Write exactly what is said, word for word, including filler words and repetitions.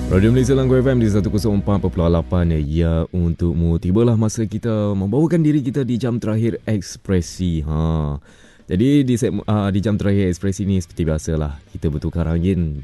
Radio Malaysia Langgo F M di seratus empat perpuluhan lapan. Ya, untukmu. Tibalah masa kita membawakan diri kita di jam terakhir ekspresi. Ha. Jadi di, uh, di jam terakhir ekspresi ni seperti biasalah kita bertukar angin